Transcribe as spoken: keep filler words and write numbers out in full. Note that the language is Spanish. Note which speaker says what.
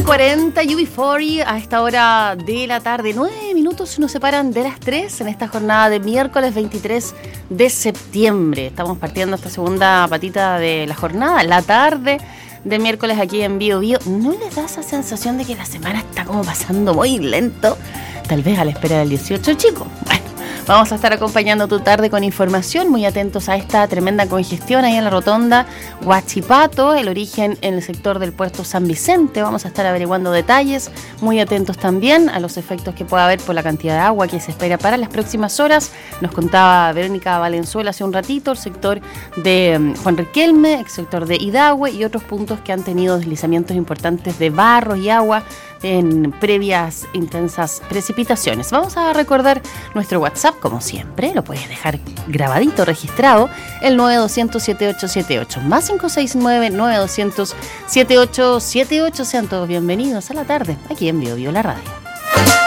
Speaker 1: cuarenta, U B cuarenta, a esta hora de la tarde. Nueve minutos nos separan de las tres en esta jornada de miércoles veintitrés de septiembre. Estamos partiendo esta segunda patita de la jornada, la tarde de miércoles aquí en Bio Bio. ¿No les da esa sensación de que la semana está como pasando muy lento? Tal vez a la espera del dieciocho, chicos. Bueno, vamos a estar acompañando tu tarde con información, muy atentos a esta tremenda congestión ahí en la rotonda Huachipato, el origen en el sector del puerto San Vicente. Vamos a estar averiguando detalles, muy atentos también a los efectos que pueda haber por la cantidad de agua que se espera para las próximas horas. Nos contaba Verónica Valenzuela hace un ratito, el sector de Juan Riquelme, el sector de Idahue y otros puntos que han tenido deslizamientos importantes de barro y agua en previas intensas precipitaciones. Vamos a recordar nuestro WhatsApp, como siempre, lo puedes dejar grabadito, registrado, el nueve doscientos siete ocho siete ocho, más cinco seis nueve nueve doscientos siete ocho siete ocho. Sean todos bienvenidos a la tarde, aquí en Bio Bio, la radio.